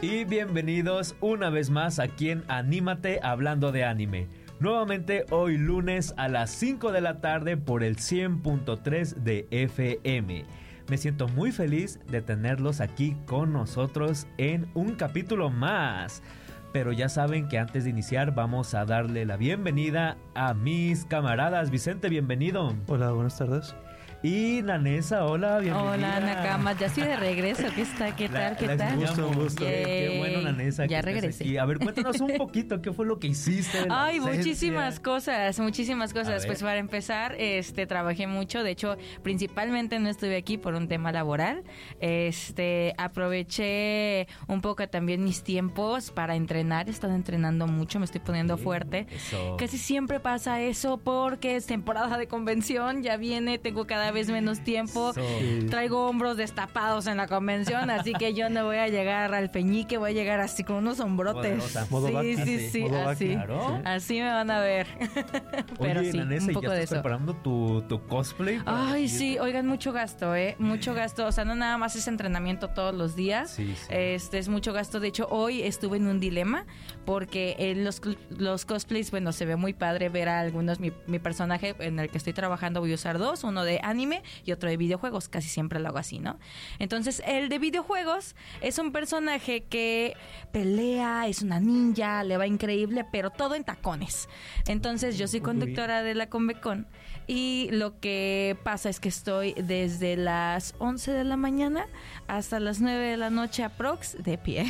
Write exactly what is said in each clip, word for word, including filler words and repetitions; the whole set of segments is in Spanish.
Y bienvenidos una vez más aquí en Anímate Hablando de Anime. Nuevamente hoy lunes a las cinco de la tarde por el cien punto tres de F M. Me siento muy feliz de tenerlos aquí con nosotros en un capítulo más. Pero ya saben que antes de iniciar vamos a darle la bienvenida a mis camaradas. Vicente, bienvenido. Hola, buenas tardes. Y Nanesa, hola, bienvenida. Hola, Nakamas, ya estoy de regreso. ¿Qué está? ¿Qué La- tal? ¿Qué la tal? gusto, Un gusto. Qué, qué bueno, Nanesa. Ya que estés regresé. aquí. A ver, cuéntanos un poquito, ¿qué fue lo que hiciste? de la Ay, ausencia? muchísimas cosas, muchísimas A cosas. ver. Pues para empezar, este, trabajé mucho. De hecho, principalmente no estuve aquí por un tema laboral. Este, aproveché un poco también mis tiempos para entrenar. He estado entrenando mucho, me estoy poniendo Sí, fuerte. eso. Casi siempre pasa eso porque es temporada de convención. Ya viene, tengo cada vez menos tiempo. Eso. Sí. Traigo hombros destapados en la convención, así que yo no voy a llegar al peñique, voy a llegar así con unos hombrotes. Poderosa. Modo sí, Baki. sí, sí, Modo Baki. así. Claro. Así me van a ver. Pero Oye, sí, Nanesa, un ¿y poco ya de estás eso. preparando tu, tu cosplay? para Ay, ir? sí, oigan, mucho gasto, ¿eh? Mucho gasto. O sea, no nada más es entrenamiento todos los días. Sí, sí. Este es mucho gasto. De hecho, hoy estuve en un dilema porque eh, los, los cosplays, bueno, se ve muy padre ver a algunos. Mi, mi personaje en el que estoy trabajando voy a usar dos, uno de anime y otro de videojuegos. Casi siempre lo hago así, ¿no? Entonces, el de videojuegos es un personaje que pelea, es una ninja, le va increíble, pero todo en tacones. Entonces, yo soy Uy. conductora de la Convecon y lo que pasa es que estoy desde las once de la mañana hasta las nueve de la noche aprox de pie.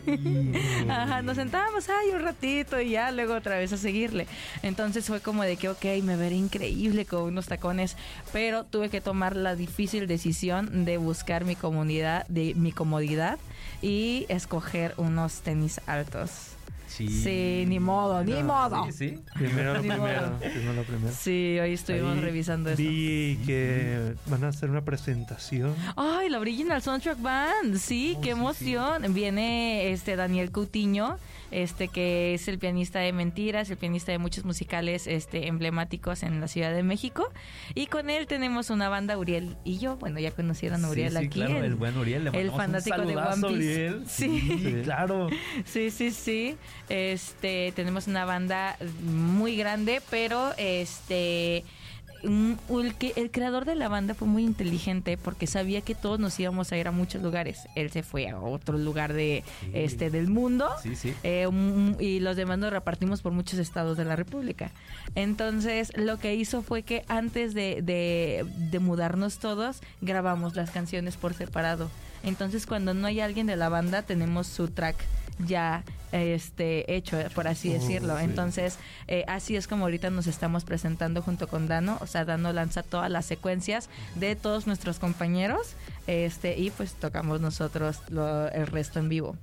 Ajá, nos sentábamos ahí un ratito y ya luego otra vez a seguirle. Entonces fue como de que ok, me veré increíble con unos tacones, pero tuve que tomar la difícil decisión de buscar mi comunidad, de mi comodidad y escoger unos tenis altos. Sí. Sí, ni modo, ni modo. Sí, sí. Primero lo Ni primero. modo. Primero lo primero. Sí, hoy estuvimos Ahí revisando eso. Vi que van a hacer una presentación. Ay, la Original Soundtrack Band, sí, Oh, qué sí, emoción. Viene este Daniel Coutinho, este que es el pianista de Mentiras, el pianista de muchos musicales este emblemáticos en la Ciudad de México, y con él tenemos una banda, Uriel y yo. Bueno, ya conocieron a Uriel sí, sí, aquí. claro, el, el buen Uriel. Le el mandamos fanático un de One saludazo, Piece. Uriel. Sí. Sí, claro. Sí, sí, sí. Este, tenemos una banda muy grande, pero este mm, el, que, el creador de la banda fue muy inteligente porque sabía que todos nos íbamos a ir a muchos lugares. Él se fue a otro lugar de Sí. este del mundo. Sí, sí. Eh, um, y los demás nos repartimos por muchos estados de la República. Entonces, lo que hizo fue que antes de, de, de mudarnos todos, grabamos las canciones por separado. Entonces, cuando no hay alguien de la banda, tenemos su track ya este hecho, por así Oh, decirlo. sí. Entonces, eh, así es como ahorita nos estamos presentando junto con Dano. O sea, Dano lanza todas las secuencias de todos nuestros compañeros, este y pues tocamos nosotros lo, el resto en vivo.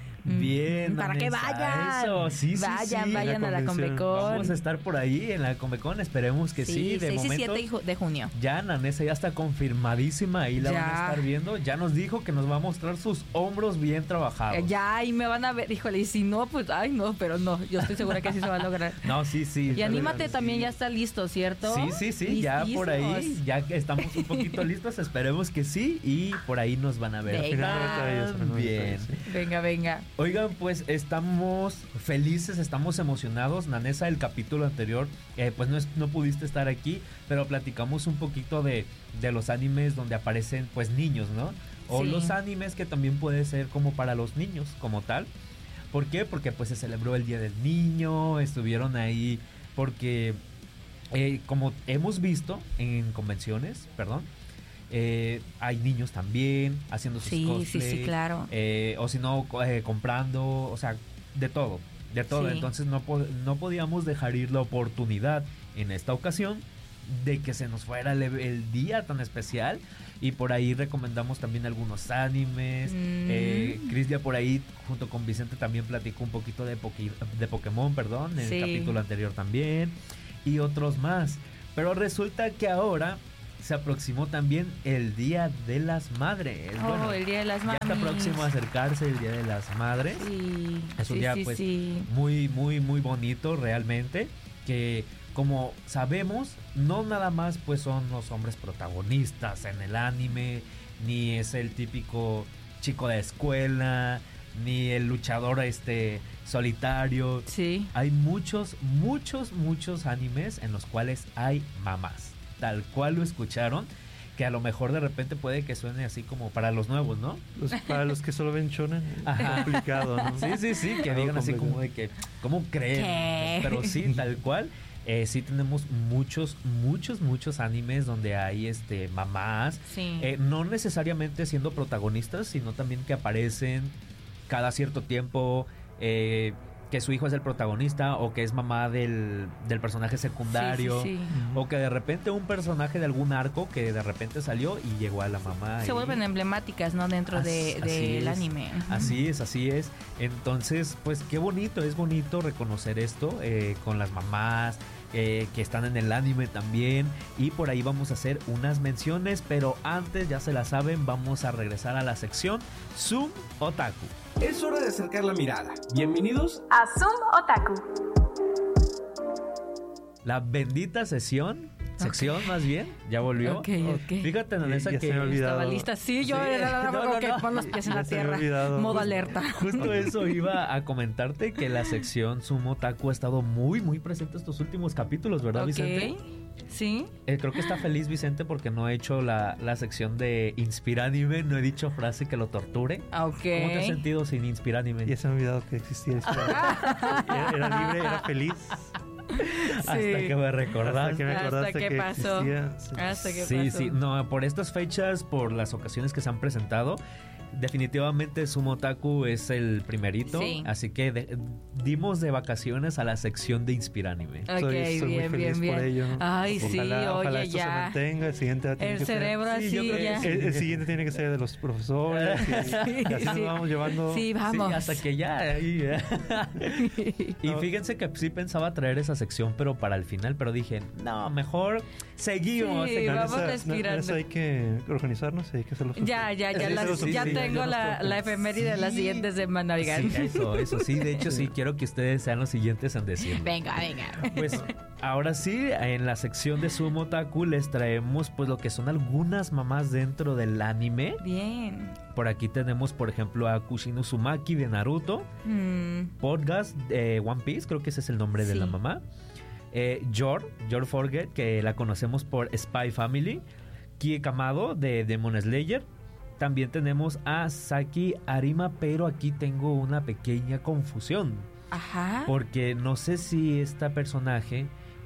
Bien, Para que Nanesa, vayan. eso, sí, sí, vayan, sí. vayan La a la convención. Convecon. Vamos a estar por ahí en la Comecon, esperemos que sí, de seis y momento. siete de junio. Ya Nanesa ya está confirmadísima, ahí la Ya. van a estar viendo. Ya nos dijo que nos va a mostrar sus hombros bien trabajados. Eh, ya, y me van a ver, híjole, y si no, pues, ay, no, pero no, yo estoy segura que así se va a lograr. No, sí, sí. Y Anímate sí. también ya está listo, ¿cierto? Sí, sí, sí, ya por ahí, Listísimos. ya que estamos un poquito listos, esperemos que sí, y por ahí nos van a ver. Venga. Al final de detalles, al final de Bien. detalles, sí. Venga, venga. Oigan, pues estamos felices, estamos emocionados. Nanesa, el capítulo anterior, eh, pues no, es- no pudiste estar aquí, pero platicamos un poquito de, de los animes donde aparecen pues niños, ¿no? O Sí. los animes que también puede ser como para los niños, como tal. ¿Por qué? Porque pues se celebró el Día del Niño, estuvieron ahí porque eh, como hemos visto en convenciones, perdón, eh, hay niños también haciendo sus Sí, sí, cosplays, sí, claro. eh, o si no, co- eh, comprando, o sea, de todo, de todo. Sí. Entonces no, po- no podíamos dejar ir la oportunidad en esta ocasión de que se nos fuera el, el día tan especial, y por ahí recomendamos también algunos animes. Mm. eh, Chris ya por ahí junto con Vicente también platicó un poquito de, Poki- de Pokémon, perdón, en Sí. el capítulo anterior también, y otros más. Pero resulta que ahora se aproximó también el Día de las Madres. Oh, Bueno, el Día de las ya Mamis. está próximo a acercarse el Día de las Madres. Sí, Es un sí, día sí, pues sí. muy, muy, muy bonito realmente. Que como sabemos, no nada más pues son los hombres protagonistas en el anime, ni es el típico chico de escuela, ni el luchador este solitario. Sí. Hay muchos, muchos, muchos animes en los cuales hay mamás. Tal cual lo escucharon, que a lo mejor de repente puede que suene así como para los nuevos, ¿no? Los- para los que solo ven shonen, Ajá. complicado, ¿no? Sí, sí, sí, que Algo digan así complicado. como de que, ¿cómo creen? ¿Qué? Pero sí, tal cual. Eh, sí tenemos muchos, muchos, muchos animes donde hay este mamás. Sí. Eh, no necesariamente siendo protagonistas, sino también que aparecen cada cierto tiempo, eh, que su hijo es el protagonista o que es mamá del, del personaje secundario. Sí, sí, sí. Ujú. O que de repente un personaje de algún arco que de repente salió y llegó a la mamá. Se y- vuelven emblemáticas, ¿no? Dentro As- de, así del es. anime. Ujú. Así es, así es. Entonces, pues qué bonito, es bonito reconocer esto eh, con las mamás eh, que están en el anime también. Y por ahí vamos a hacer unas menciones, pero antes, ya se la saben, vamos a regresar a la sección Zoom Otaku. Es hora de acercar la mirada. Bienvenidos. a Zoom Otaku. La bendita sesión, sección más bien, ya volvió. Ok, ok. Fíjate, Vanessa, Ya que se me olvidó. Estaba lista. Sí, yo Sí. era la No, no, que no. pon los pies en Ya la se me tierra. había olvidado. Modo Justo- alerta. justo eso iba a comentarte, que la sección Sumo Otaku ha estado muy, muy presente estos últimos capítulos, ¿verdad, Ok. Vicente? Sí. Eh, creo que está feliz Vicente porque no he hecho la, la sección de Inspira Anime, no he dicho frase que lo torture. Ah, ok. ¿Cómo te has sentido sin Inspira Anime? Ya se me ha olvidado que existía esto. era, era libre, era feliz. Hasta Sí. que me recordaste. Hasta que me Hasta acordaste que que pasó. existía. Sí. Hasta que Sí, pasó. sí, no, por estas fechas, por las ocasiones que se han presentado, definitivamente Sumo Otaku es el primerito, Sí. así que de- dimos de vacaciones a la sección de Inspira Anime. Ok, Soy, soy muy bien, feliz bien, por bien. ello. Ay, sí, Ojalá, ojalá oye, esto se ya. mantenga. El siguiente va a tener El que ser- cerebro Sí, así yo creo que ya. sí. El, el siguiente tiene que ser de los profesores. Y, Sí, y así nos sí. vamos llevando. Sí, vamos. Sí, hasta que ya. ahí, eh. Y fíjense que sí pensaba traer esa sección, pero para el final, pero dije, no, mejor seguimos. Sí, seguimos. vamos Vanessa, respirando. Vanessa, hay que organizarnos y hay que hacerlo. Ya, ya, ya, Sí, las- sí, sí, ya sí, tengo yo la, los la efeméride de la Sí. siguiente semana, oigan. Sí, eso, eso sí. De hecho, sí quiero que ustedes sean los siguientes en decirlo. Venga, venga. Pues ahora sí, en la sección de Sumo Otaku les traemos pues lo que son algunas mamás dentro del anime. Bien. Por aquí tenemos, por ejemplo, a Kushino Uzumaki de Naruto, Mm, Podcast de One Piece, creo que ese es el nombre de Sí. la mamá. Eh, Yor, Yor Forget, que la conocemos por Spy Family. Kie Kamado de Demon Slayer. También tenemos a Saki Arima, pero aquí tengo una pequeña confusión. Ajá. Porque no sé si esta personaje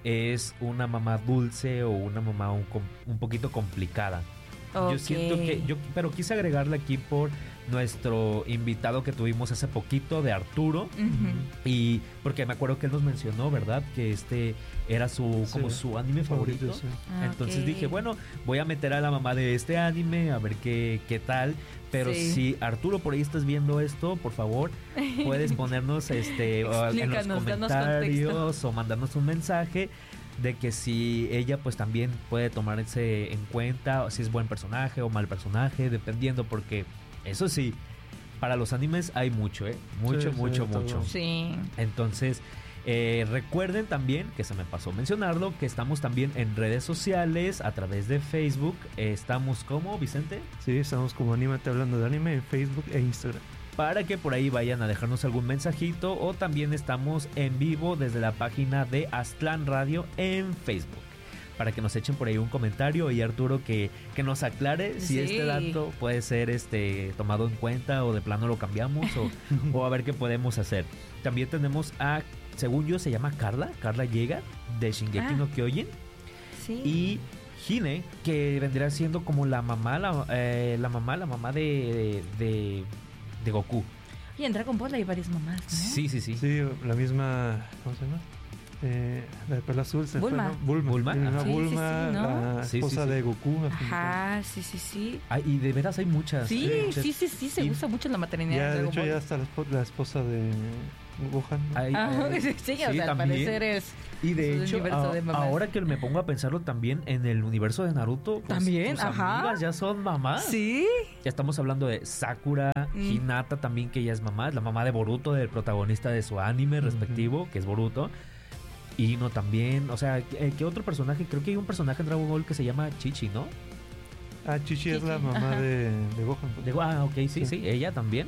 es una mamá dulce o una mamá un, com- un poquito complicada. Yo Ok. siento que, yo, pero quise agregarle aquí por nuestro invitado que tuvimos hace poquito de Arturo. Ujú. Y porque me acuerdo que él nos mencionó, ¿verdad? Que este era su, Sí. como su anime favorito. Sí. Ah, Entonces ok. dije, bueno, voy a meter a la mamá de este anime, a ver qué, qué tal. Pero Sí. si Arturo por ahí estás viendo esto, por favor, puedes ponernos este o en los Explícanos, danos comentarios o mandarnos un mensaje de que si ella pues también puede tomarse en cuenta o si es buen personaje o mal personaje, dependiendo, porque eso sí, para los animes hay mucho, ¿eh? Mucho, Sí, sí, mucho, todo. mucho. Sí. Entonces, eh, recuerden también, que se me pasó mencionarlo, que estamos también en redes sociales, a través de Facebook. Eh, estamos como, Vicente, Sí, estamos como Anímate hablando de anime en Facebook e Instagram. para que por ahí vayan a dejarnos algún mensajito, o también estamos en vivo desde la página de Aztlán Radio en Facebook, para que nos echen por ahí un comentario y Arturo que, que nos aclare si Sí. este dato puede ser este tomado en cuenta o de plano lo cambiamos o, o a ver qué podemos hacer. También tenemos a, según yo se llama Carla, Carla Llega de Shingeki Ah. no Kyojin, Sí. y Hine, que vendrá siendo como la mamá, la, eh, la mamá, la mamá de, de, de Goku. Y en Dragon Ball hay varias mamás, ¿no? Sí, sí, sí. Sí, la misma. ¿Cómo se llama? Eh, la de pelo azul se Bulma. fue, ¿no? Bulma. Bulma, La misma ajá. Sí, sí, Bulma, sí, ¿no? la Sí, sí, esposa sí. de Goku. a fin de Ajá, sí, sí, sí. Ay, y de veras hay muchas. Sí, hay muchas. sí, sí, sí, se Y- usa mucho la cuentas. maternidad Ya, de de Dragon hecho, Ball. ya está la, espo- la esposa de Gohan. ¿no? Hay- Ajá, hay- sí, sí, o sea, al también. parecer es... Y de es un hecho, universo a- de mamás. ahora que me pongo a pensarlo también, en el universo de Naruto, pues, También, tus ajá. amigas ya son mamás. Sí. Ya estamos hablando de Sakura, Mm. Hinata también, que ya es mamá, la mamá de Boruto, del protagonista de su anime respectivo, que es Boruto. Ino también, o sea, ¿qué, qué otro personaje? Creo que hay un personaje en Dragon Ball que se llama Chichi, ¿no? Ah, Chichi es la Chichi, mamá ajá. de, de Gohan. pues. Digo, ah, ok, sí, sí, Sí. ella también.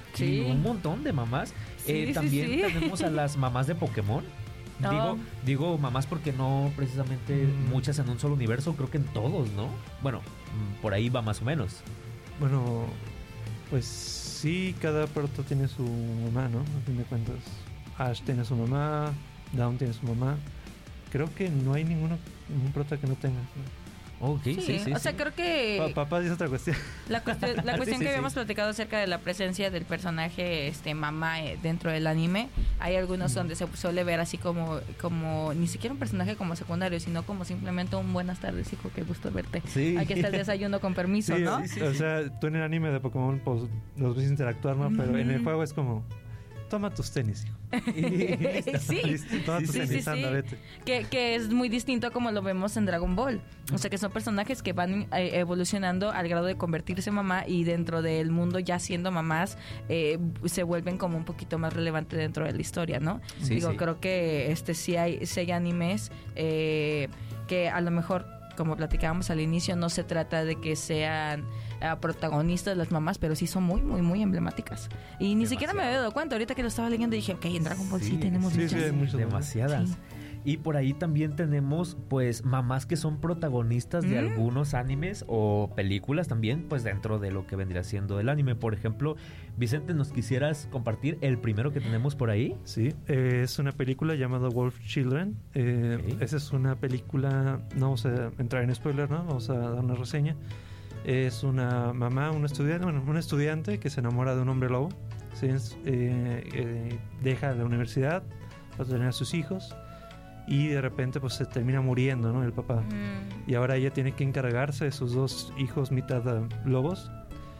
Sí. Y un montón de mamás. Sí, Eh, sí, también sí. tenemos a las mamás de Pokémon. No. Digo, digo mamás porque no precisamente Mm. muchas en un solo universo, creo que en todos, ¿no? Bueno, mm, por ahí va más o menos. Bueno, pues sí, cada prota tiene su mamá, ¿no? A fin de cuentas. Ash tiene su mamá, Dawn tiene su mamá. Creo que no hay ninguno, ningún prota que no tenga. Ok, sí, Sí, sí. o sea, sí. creo que Pa- papá es otra cuestión. la cuestión, la Sí, cuestión sí, que sí. habíamos platicado acerca de la presencia del personaje este mamá eh, dentro del anime, hay algunos donde se suele ver así como como ni siquiera un personaje como secundario, sino como simplemente un buenas tardes, hijo, qué gusto verte. Sí. Aquí está el desayuno con permiso, Sí, ¿no? sí, sí, o sea, tú en el anime de Pokémon pues los ves interactuar, ¿no? Pero en el Ujú. juego es como, toma tus tenis, hijo. Sí. Listo, toma Sí, tus sí, tenis, sí, anda, sí. vete. Que, que es muy distinto a como lo vemos en Dragon Ball. O sea, que son personajes que van eh, evolucionando al grado de convertirse en mamá y dentro del mundo ya siendo mamás eh, se vuelven como un poquito más relevantes dentro de la historia, ¿no? Sí, Digo, sí. creo que este sí hay, sí hay animes eh, que a lo mejor, como platicábamos al inicio, no se trata de que sean ah, protagonistas las mamás, pero sí son muy, muy, muy emblemáticas. Y ni siquiera me había dado cuenta. Ahorita que lo estaba leyendo dije, ok, en Dragon Ball sí, Sí, tenemos sí, muchas. sí, hay muchas Demasiadas. Sí. Y por ahí también tenemos pues mamás que son protagonistas de Mm. algunos animes o películas también pues dentro de lo que vendría siendo el anime. Por ejemplo, Vicente, ¿nos quisieras compartir el primero que tenemos por ahí? Sí, eh, es una película llamada Wolf Children. Eh, Ok. Esa es una película, no vamos a entrar en spoiler, ¿no? Vamos a dar una reseña. Es una mamá, un estudiante, bueno, un estudiante que se enamora de un hombre lobo. ¿Sí? Es, eh, eh, deja la universidad para tener a sus hijos y de repente pues se termina muriendo, ¿no? El papá. Mm. Y ahora ella tiene que encargarse de sus dos hijos mitad eh, lobos.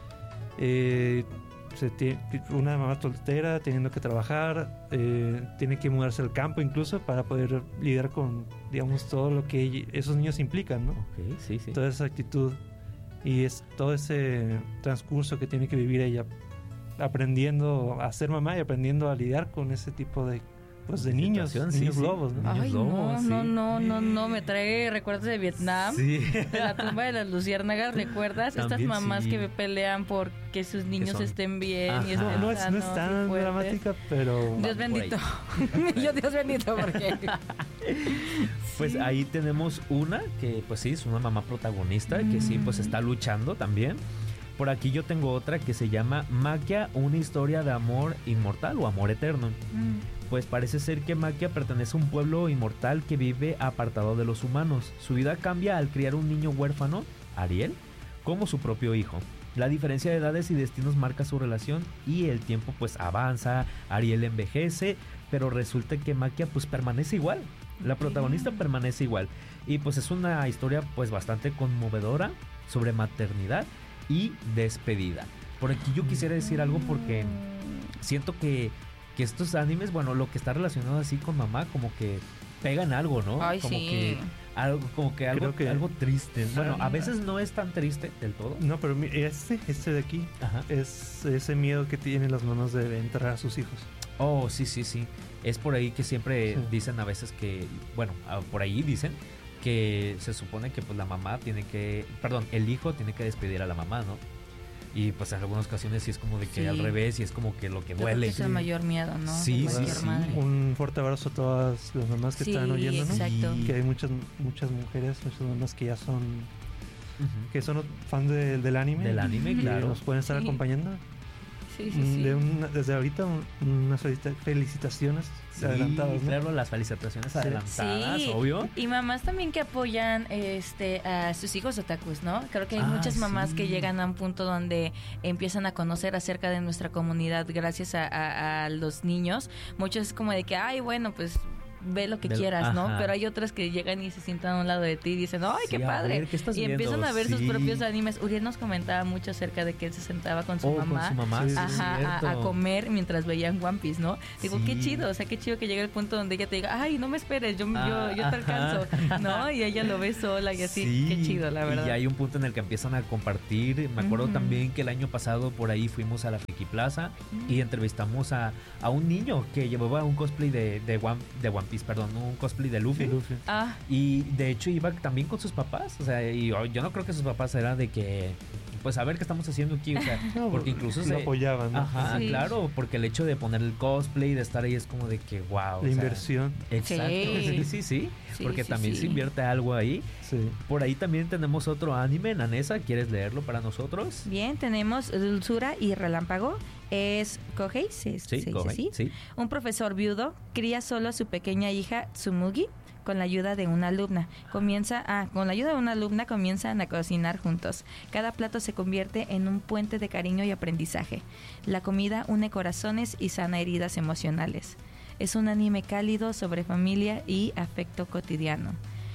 Eh, se tie- una mamá soltera teniendo que trabajar, eh, tiene que mudarse al campo incluso para poder lidiar con, digamos, todo lo que ella- esos niños implican, ¿no? Ok, sí, sí. Toda esa actitud y es todo ese transcurso que tiene que vivir ella aprendiendo a ser mamá y aprendiendo a lidiar con ese tipo de pues de niños, Situación, sí, niños sí. lobos, ¿no? Niños Ay, lobos, no, sí. no, no, no, no, me trae recuerdos de Vietnam, Sí. de la tumba de las luciérnagas, ¿recuerdas? Estas También mamás sí. que pelean por que sus niños son- estén bien y Ajá. estén No, no es, no es sanos y tan fuertes. dramática, pero Dios por ahí. bendito. Yo Dios bendito porque Pues Sí. ahí tenemos una que pues sí es una mamá protagonista que sí pues Mm. está luchando también. Por aquí yo tengo otra que se llama Maquia, una historia de amor inmortal o amor eterno. Mm. Pues parece ser que Maquia pertenece a un pueblo inmortal que vive apartado de los humanos. Su vida cambia al criar un niño huérfano, Ariel, como su propio hijo. La diferencia de edades y destinos marca su relación y el tiempo pues avanza, Ariel envejece, pero resulta que Maquia pues permanece igual. La protagonista Ok. permanece igual. Y pues es una historia pues bastante conmovedora sobre maternidad y despedida. Por aquí yo quisiera decir algo porque siento que, que estos animes, bueno, lo que está relacionado así con mamá, como que pegan algo, ¿no? Ay, como sí. que algo, como que algo, Creo que- algo triste. Bueno, a Ah. veces no es tan triste del todo. no, pero mi- este, este de aquí Ajá. es ese miedo que tienen las mamás de enterrar a sus hijos. Oh, sí, sí, sí. Es por ahí que siempre Sí. dicen a veces que, bueno, ah, por ahí dicen que se supone que pues la mamá tiene que, perdón, el hijo tiene que despedir a la mamá, ¿no? Y pues en algunas ocasiones sí es como de que Sí. al revés y es como que lo que Yo creo que duele. es el mayor miedo, ¿no? Sí, De sí, cualquier sí. madre. Un fuerte abrazo a todas las mamás que Sí, están oyendo, ¿no? exacto. Que hay muchas muchas mujeres, muchas mamás que ya son Ujú. que son fan de- del anime. Del anime, y claro. nos pueden estar Sí. acompañando. Sí, sí, Mm, sí. De una- desde ahorita un- unas felicita- felicitaciones Sí, adelantadas, ¿no? claro, las felicitaciones Sí. adelantadas, Sí, obvio. y mamás también que apoyan este a sus hijos otakus, ¿no? Creo que hay Ah, muchas mamás sí. que llegan a un punto donde empiezan a conocer acerca de nuestra comunidad gracias a, a- a los niños. Muchos es como de que, ay, bueno, pues ve lo que Del- quieras, ¿no? ajá. Pero hay otras que llegan y se sientan a un lado de ti y dicen, ay, Sí, qué a padre. ver, ¿qué estás y empiezan viendo? a ver sus Sí. propios animes. Uriel nos comentaba mucho acerca de que él se sentaba con su Oh, mamá. con su mamá, Sí, sí, sí, es Ajá, a, a cierto. comer mientras veían One Piece, ¿no? Digo, Sí. qué chido, o sea, qué chido que llegue el punto donde ella te diga, ay, no me esperes, yo, Ah, yo, yo te alcanzo, ajá. ¿no? Y ella lo ve sola y así, Sí, qué chido, la verdad. Y hay un punto en el que empiezan a compartir. Me acuerdo Ujú. también que el año pasado por ahí fuimos a la Friki Plaza Mm. y entrevistamos a, a un niño que llevaba un cosplay de, de, One, de One Piece, perdón, un cosplay de Luffy. Sí, Luffy. Ah, Y de hecho iba también con sus papás. O sea, y yo, yo no creo que sus papás eran de que pues a ver qué estamos haciendo aquí, o sea, No, porque incluso lo se apoyaban, ¿no? Ajá, Sí. claro, porque el hecho de poner el cosplay, de estar ahí es como de que wow. La inversión. Exacto, sí, Sí. sí, sí, Sí, porque sí, también sí. se invierte algo ahí. Sí. Por ahí también tenemos otro anime, Nanesa, ¿quieres leerlo para nosotros? Bien, tenemos Dulzura y Relámpago. Es Kohei, se, se dice Kohei, así. sí. Un profesor viudo cría solo a su pequeña hija Tsumugi con la ayuda de una alumna. Comienza ah, con la ayuda de una alumna comienzan a cocinar juntos. Cada plato se convierte en un puente de cariño y aprendizaje. La comida une corazones y sana heridas emocionales. Es un anime cálido sobre familia y afecto cotidiano.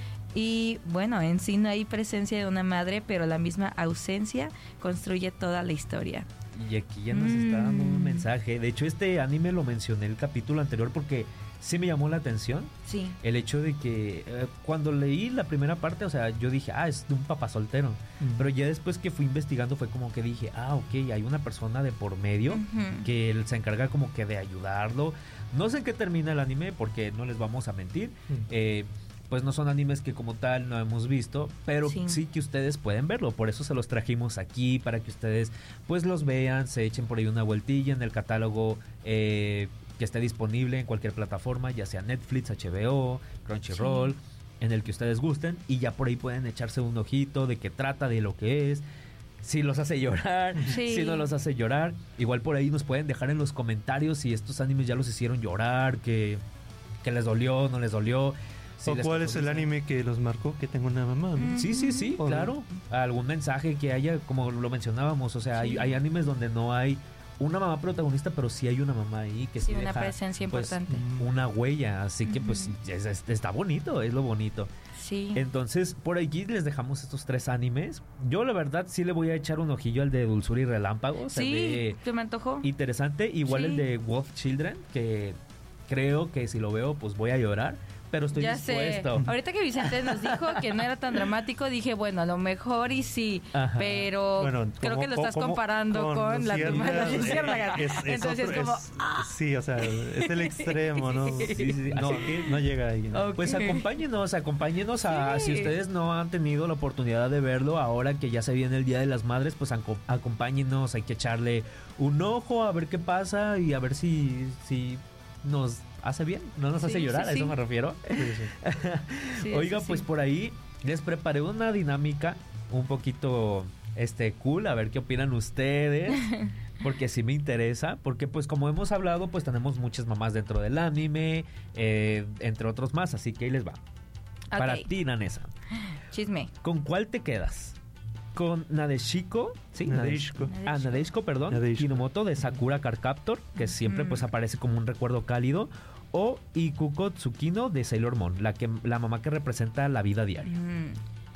Y bueno, en sí no hay presencia de una madre, pero la misma ausencia construye toda la historia. Y aquí ya nos está dando un Mm. mensaje. De hecho, este anime lo mencioné el capítulo anterior porque sí me llamó la atención. Sí. El hecho de que eh, cuando leí la primera parte, o sea, yo dije, ah, es de un papá soltero. Mm. Pero ya después que fui investigando fue como que dije, ah, ok, hay una persona de por medio Ujú. que él se encarga como que de ayudarlo. No sé en qué termina el anime porque no les vamos a mentir. Mm. Eh, pues no son animes que como tal no hemos visto, pero sí. Sí. que ustedes pueden verlo. Por eso se los trajimos aquí, para que ustedes pues los vean, se echen por ahí una vueltilla en el catálogo eh, que esté disponible en cualquier plataforma, ya sea Netflix, H B O, Crunchyroll, Sí. en el que ustedes gusten, y ya por ahí pueden echarse un ojito de qué trata, de lo que es, si los hace llorar, Sí. si no los hace llorar. Igual por ahí nos pueden dejar en los comentarios si estos animes ya los hicieron llorar, que, que les dolió, no les dolió. Si ¿O les cuál tocó es el vista. anime que los marcó? Que tengo una mamá, ¿no? Mm. Sí, sí, sí, Joder. claro. Algún mensaje que haya, como lo mencionábamos, o sea, hay, Sí. hay animes donde no hay una mamá protagonista, pero sí hay una mamá ahí que sí, Sí, una deja, presencia pues, importante. una huella, así que pues Ujú. es- es- está bonito, es lo bonito. Sí. Entonces, por aquí les dejamos estos tres animes. Yo la verdad sí le voy a echar un ojillo al de Dulzura y Relámpago, se Sí, ve se me antojó. interesante, igual Sí. el de Wolf Children, que creo que si lo veo pues voy a llorar, pero estoy Ya dispuesto. sé. Ahorita que Vicente nos dijo que no era tan dramático, dije, bueno, a lo mejor y sí, Ajá. pero Bueno, creo ¿cómo- que lo estás cómo- comparando con, con la tumba de las Luciérnagas? luciérnagas. Es- es Entonces otro- es como, es- sí, o sea, es el extremo, ¿no? Sí, sí, sí. No, Así que- no llega ahí, ¿no? Ok. Pues acompáñenos, acompáñenos a, Sí. si ustedes no han tenido la oportunidad de verlo, ahora que ya se viene el Día de las Madres, pues aco- acompáñenos, hay que echarle un ojo a ver qué pasa y a ver si, si nos hace bien, no nos Sí, hace llorar, sí, a eso sí. me refiero. Sí, sí. sí, Oiga, sí, pues sí. por ahí les preparé una dinámica un poquito este cool, a ver qué opinan ustedes. Porque sí me interesa, porque pues como hemos hablado, pues tenemos muchas mamás dentro del anime, eh, entre otros más, así que ahí les va. Para Ok, ti, Nanesa, chisme. ¿con cuál te quedas? ¿Con Nadeshiko? Sí, Nadeshiko. Nadeshiko. Ah, Nadeshiko, perdón. Nadeshiko. Kinomoto de Sakura Card Captor, que siempre Mm. pues aparece como un recuerdo cálido. O Ikuko Tsukino de Sailor Moon, la, que, la mamá que representa la vida diaria. Mm.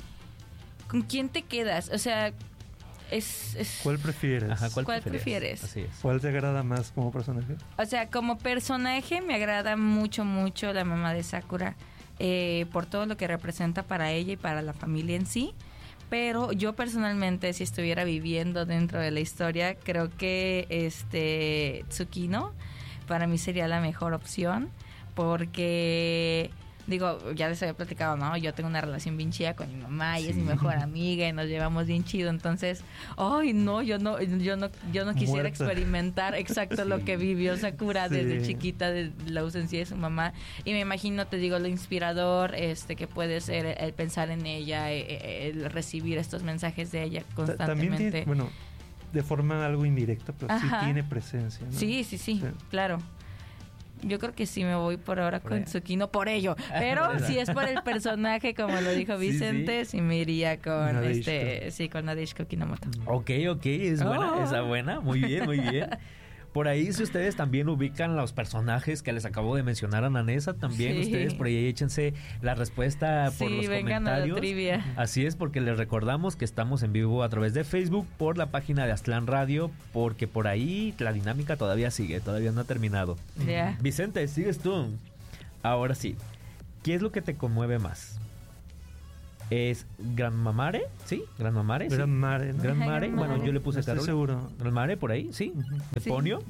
¿Con quién te quedas? O sea, es... es- ¿Cuál prefieres? Ajá, ¿cuál, ¿Cuál prefieres? prefieres? Así es. ¿Cuál te agrada más como personaje? O sea, como personaje me agrada mucho, mucho la mamá de Sakura eh, por todo lo que representa para ella y para la familia en sí. Pero yo personalmente, si estuviera viviendo dentro de la historia, creo que este Tsukino para mí sería la mejor opción porque... Digo, ya les había platicado, ¿no? Yo tengo una relación bien chida con mi mamá y es mi Sí. mejor amiga y nos llevamos bien chido. Entonces, ay, no, yo no, yo no, yo no quisiera Muerta. experimentar exacto lo Sí. que vivió Sakura Sí. desde chiquita, de la ausencia de su mamá. Y me imagino, te digo, lo inspirador este que puede ser el, el pensar en ella, eh, el recibir estos mensajes de ella Ta- También constantemente. tiene, bueno, de forma algo indirecta, pero Ajá. sí tiene presencia, ¿no? Sí, sí, sí, Sí. claro. Yo creo que sí me voy por ahora Por con ahí. Tsukino por ello. Pero Por eso. si es por el personaje, como lo dijo Sí, Vicente, sí, me iría con Nadeshiko. este, sí, con Nadeshiko Kinomoto. Ok, ok, es buena, Oh. esa buena, muy bien, muy bien. Por ahí, si ustedes también ubican los personajes que les acabo de mencionar a Nanesa, también Sí. ustedes por ahí échense la respuesta por Sí, los vengan a la comentarios. trivia. Así es, porque les recordamos que estamos en vivo a través de Facebook por la página de Aztlán Radio, porque por ahí la dinámica todavía sigue, todavía no ha terminado. Ya. Vicente, sigues tú. Ahora sí, ¿qué es lo que te conmueve más? ¿Es Gran Mamare? ¿Sí? Gran Mamare. sí. Gran Mare, ¿no? Gran Ajá, Mare, Gran bueno, Mare. yo le No puse estoy Carol. seguro. Gran Mare, por ahí, sí. Ujú. De Sí. Ponyo.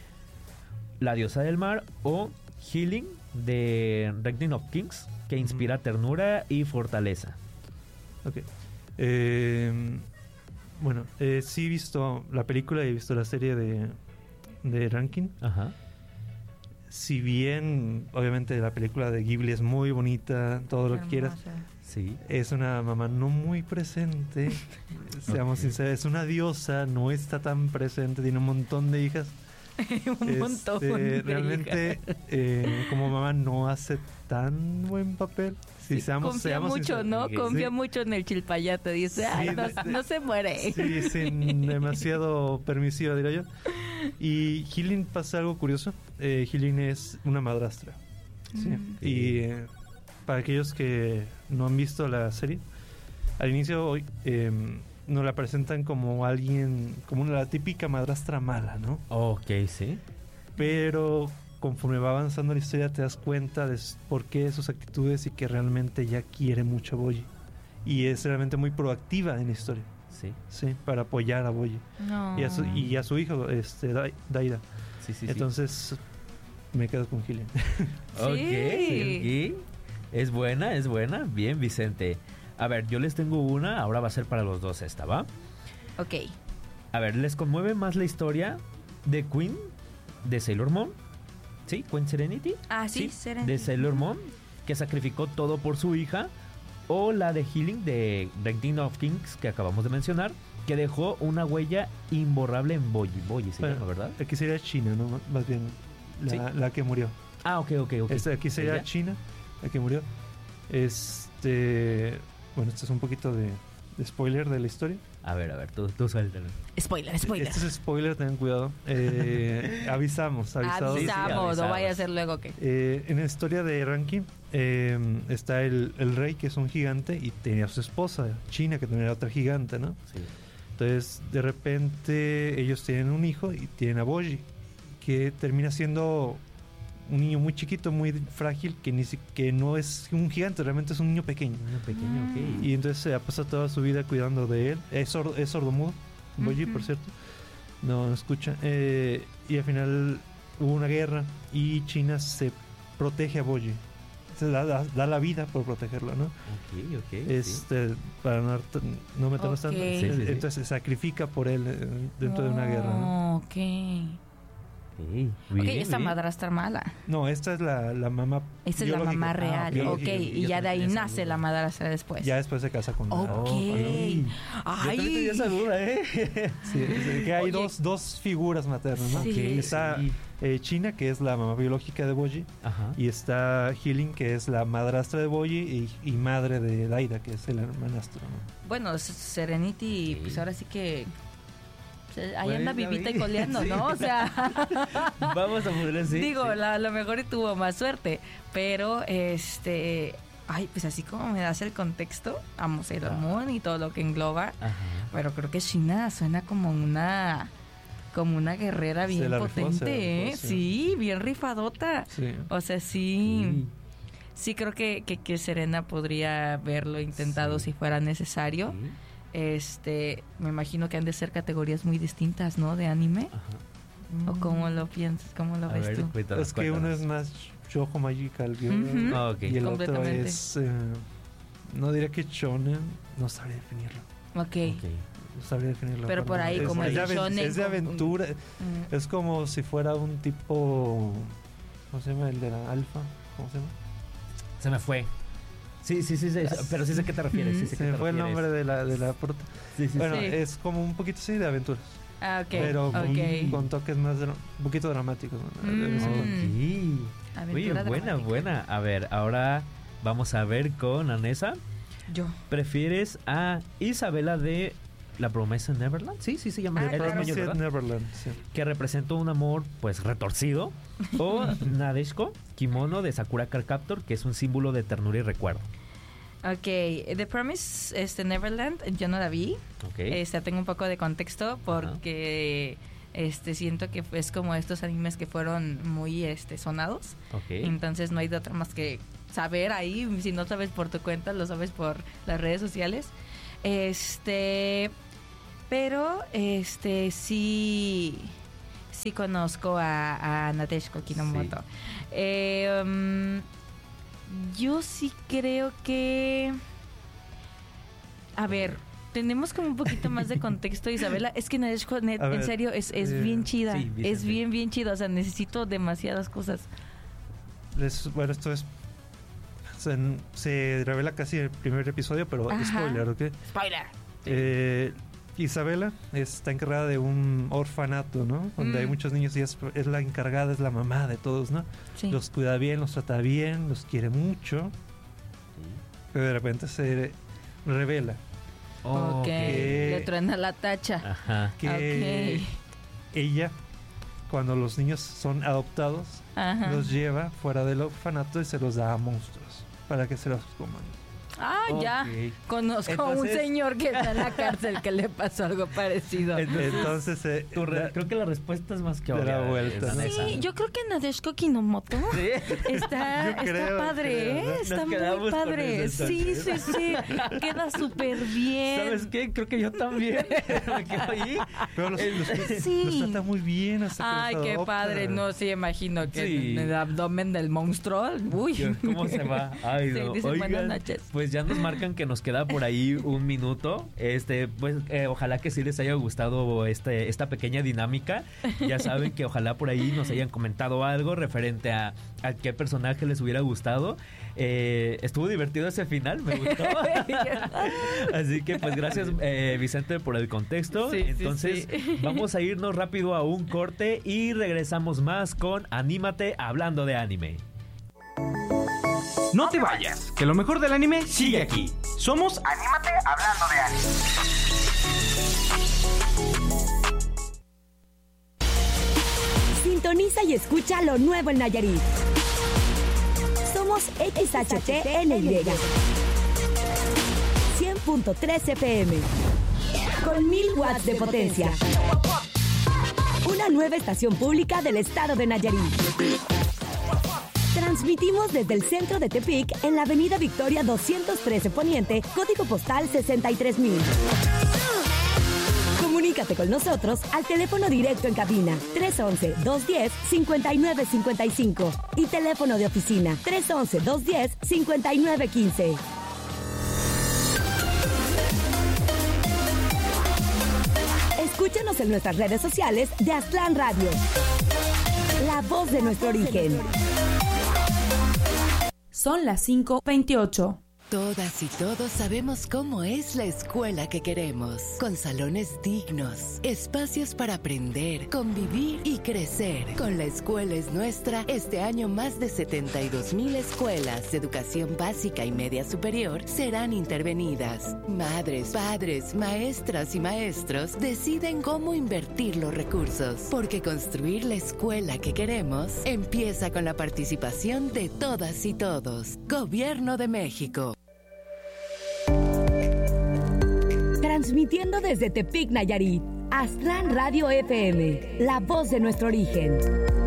La diosa del mar o Healing de Reckoning of Kings, que inspira ternura y fortaleza. Ok. Eh, Bueno, eh, sí he visto la película y he visto la serie de, de Ranking. Ajá. Si bien, obviamente, la película de Ghibli es muy bonita, todo lo que quieras, Sí. es una mamá no muy presente, seamos Ok. sinceros, es una diosa, no está tan presente, tiene un montón de hijas. Un montón. Este, de realmente, hijas. eh, como mamá no hace tan buen papel. Si Sí, seamos, confía seamos mucho, sinceros. ¿no? Ok. Confía Sí. mucho en el chilpayate. Dice, ay, Sí, no, de- no se muere. Sí, sin demasiado permisiva, diría yo. Y Healing pasa algo curioso. Eh, Healing es una madrastra. ¿sí? Mm. Y eh, para aquellos que no han visto la serie, al inicio hoy eh, nos la presentan como alguien, como una, la típica madrastra mala, ¿no? Ok, sí. Pero conforme va avanzando la historia te das cuenta de s- por qué sus actitudes y que realmente ya quiere mucho a Boji. Y es realmente muy proactiva en la historia, Sí. ¿sí? Para apoyar a Boji. No. Y a su, y a su hijo, este, Dai- Daida. Sí, sí, sí. Entonces, me quedo con Healing. Ok, Sí. sí. Es buena, es buena. Bien, Vicente. A ver, yo les tengo una. Ahora va a ser para los dos esta, ¿va? Ok. A ver, ¿les conmueve más la historia de Queen, de Sailor Moon? ¿Sí? ¿Queen Serenity? Ah, sí, Sí, Serenity. de Sailor Moon, que sacrificó todo por su hija. O la de Healing de Reign of Kings, que acabamos de mencionar, que dejó una huella imborrable en Boji. Boji se Bueno, llama, ¿verdad? Aquí sería China, ¿no? Más bien, la, Sí. la que murió. Ah, ok, ok, ok. Este, aquí sería ¿Ella? China, la que murió. Este. Bueno, este es un poquito de, de spoiler de la historia. A ver, a ver, tú, tú suéltalo. Spoiler, spoiler. Este es spoiler, tengan cuidado. Eh, avisamos, avisados. Sí, sí, Avisamos, no avisados. vaya a ser luego que. Eh, en la historia de Ranking eh, está el, el rey, que es un gigante, y tenía a su esposa, China, que también era otra gigante, ¿no? Sí. Entonces, de repente, ellos tienen un hijo y tienen a Boji, que termina siendo un niño muy chiquito, muy frágil, que ni si- que no es un gigante, realmente es un niño pequeño. Una pequeña, ok. Y entonces se ha pasado toda su vida cuidando de él. Es, sordo, es sordomudo, Boji, Ujú. por cierto. No, no escucha. Eh, y al final hubo una guerra y China se protege a Boji. Se da, da- da la vida por protegerlo, ¿no? Ok, ok. sí. Este, para no, no meternos Ok. tanto. Sí, sí, sí. Entonces se sacrifica por él eh, dentro de una guerra, ¿no? Oh, ok. Ok, Ok, bien, esta bien. madrastra mala. No, esta es la, la mamá. Esta es la biológica. mamá Ah, real. ok, biológica. y ya de ahí esa nace duda. la madrastra después. Ya después se casa con la- Ok. Ay. Yo también Ay. tenía esa duda, ¿eh? Sí, es que hay Oye. dos, dos figuras maternas, ¿no? Sí. Que está Sí. eh, China, que es la mamá biológica de Boji, Ajá. y está Healing, que es la madrastra de Boji y, y madre de Daida, que es el hermanastro, ¿no? Bueno, S- Serenity, Sí. pues ahora sí que. se- Ahí Bueno, anda vivita y sí. coleando, Sí. ¿no? O sea. Vamos a poner así. Digo, sí. la- a lo mejor y tuvo más suerte. Pero, este. Ay, pues así como me das el contexto, amo Sailor Ah. Moon y todo lo que engloba. Ajá. Pero creo que China suena como una. Como una guerrera Se bien la rifó, se la potente, ¿eh? rifó, sí. Sí, bien rifadota. Sí. O sea, sí. Sí, creo que, que, que Serena podría haberlo intentado Sí. si fuera necesario. Sí. Este, me imagino que han de ser categorías muy distintas, ¿no? De anime. Ajá. ¿O cómo lo piensas? ¿Cómo lo A ves ver, tú? cuéntanos, Es que uno cuéntanos. es más Shoujo Magical Girl, Ujú. Ah, ok. y el otro Completamente. es. eh, no diría que Shonen, no sabría definirlo. Ok. Ok. No sabría definirlo. Pero por ahí, es, como es el de aven- shonen Es de con- aventura. Mm. Es como si fuera un tipo. ¿Cómo se llama? El de la alfa. ¿Cómo se llama? Se me fue. Sí, sí, sí, sí, pero sí sé a qué te refieres. Sí sé Se qué me te fue el refieres. nombre de la, de la prota. Sí, sí, Bueno, Sí. es como un poquito así de aventuras. Ah, ok. Pero con, ok. con toques más. dra- un poquito dramáticos. ¿no? De vez en cuando. Mm. Ok. Oye, Aventura buena, dramática. buena. A ver, ahora vamos a ver con Anessa. Yo. ¿Prefieres a Isabela de La Promesa en Neverland? Sí, sí, se llama. Ah, es claro. español, Promised ¿verdad? Neverland. Sí. Que representa un amor, pues, retorcido. O Nadeshiko, kimono de Sakura Card Captor, que es un símbolo de ternura y recuerdo. Ok, The Promise, este, Neverland, yo no la vi. Ok. Este, tengo un poco de contexto porque este siento que es como estos animes que fueron muy este sonados. Ok. Entonces no hay de otra más que saber ahí, si no sabes por tu cuenta, lo sabes por las redes sociales. Este, pero este sí sí conozco a, a Nadeshiko Kinomoto. Sí. Eh, um, yo sí creo que a ver, tenemos como un poquito más de contexto, Isabela. Es que Nadeshko, net, ver, en serio, es, es eh, bien chida. sí, Vicente. Es bien, bien chida. O sea, necesito demasiadas cosas. Les- bueno, esto es... Se, se revela casi en el primer episodio, pero Ajá. spoiler, ¿ok? Spoiler. Eh, Isabela está encargada de un orfanato, ¿no? Donde Mm. hay muchos niños y es, es la encargada, es la mamá de todos, ¿no? Sí. Los cuida bien, los trata bien, los quiere mucho, pero de repente se revela Ok. Ok. Le truena la tacha. Ajá. que ella, cuando los niños son adoptados, Ajá. los lleva fuera del orfanato y se los da a monstruos para que se los coman. Ah, ya. Ok. Conozco a un Entonces- señor que está en la cárcel que le pasó algo parecido. Entonces, eh, Tu re- la- creo que la respuesta es más que de la obvia, vuelta, ¿no? Vanessa. Sí, yo creo que Nadeshko Kinomoto Sí. está, Yo está creo, padre, creo, ¿eh? ¿no? Está Nos muy quedamos con padre. eso, Sí, sí, entonces. sí. Queda súper bien. ¿Sabes qué? Creo que yo también me quedo ahí. pero los, los- Sí. los trata muy bien hasta que Ay, los qué adopta. padre. No, sí, imagino que Sí. en el abdomen del monstruo. Uy. ¿Cómo se va? Ay, Sí, no. dice, buenas Oigan, noches. pues ya nos marcan que nos queda por ahí un minuto. Este, pues eh, ojalá que sí les haya gustado este, esta pequeña dinámica. Ya saben que ojalá por ahí nos hayan comentado algo referente a, a qué personaje les hubiera gustado. Eh, estuvo divertido ese final, me gustó. Así que pues gracias eh, Vicente por el contexto. Sí, sí, Entonces sí. vamos a irnos rápido a un corte y regresamos más con Anímate hablando de anime. No te vayas, que lo mejor del anime sigue aquí. Somos Anímate hablando de anime. Sintoniza y escucha lo nuevo en Nayarit. Somos X H T N Y. cien punto tres F M. Con mil watts de potencia. Una nueva estación pública del estado de Nayarit. Transmitimos desde el centro de Tepic en la avenida Victoria doscientos trece Poniente, código postal sesenta y tres mil. Comunícate con nosotros al teléfono directo en cabina tres once, dos diez, cincuenta y nueve cincuenta y cinco y teléfono de oficina tres once, dos diez, cincuenta y nueve quince. Escúchanos en nuestras redes sociales de Aztlán Radio. La voz de nuestro origen. Son las cinco veintiocho. Todas y todos sabemos cómo es la escuela que queremos, con salones dignos, espacios para aprender, convivir y crecer. Con La Escuela es Nuestra, este año más de setenta y dos mil escuelas de educación básica y media superior serán intervenidas. Madres, padres, maestras y maestros deciden cómo invertir los recursos, porque construir la escuela que queremos empieza con la participación de todas y todos. Gobierno de México. Transmitiendo desde Tepic, Nayarit, Aztlán Radio F M, la voz de nuestro origen.